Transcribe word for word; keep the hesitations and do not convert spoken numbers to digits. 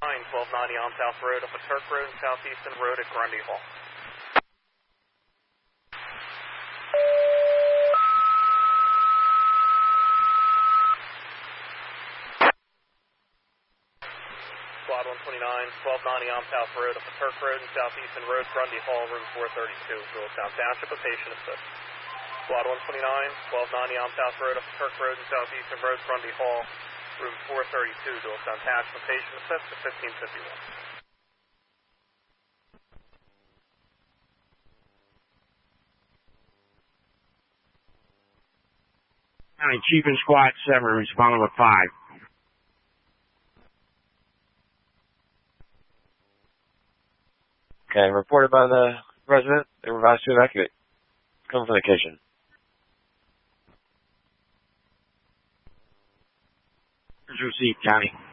twelve ninety on South Road, up at Turk Road and Southeastern Road at Grundy Hall. Squad one twenty-nine, twelve ninety on South Road, up at Turk Road and Southeastern Road, Grundy Hall, room four thirty-two, Georgetown Township, a patient assist. Squad one twenty-nine, twelve ninety on South Road, up at Turk Road and Southeastern Road, Grundy Hall, room four thirty-two, Georgetown Township, a patient assist at fifteen fifty-one. County Chief and Squad seven responding with five. Okay, reported by the resident. They were advised to evacuate. Come from the kitchen. Received, County.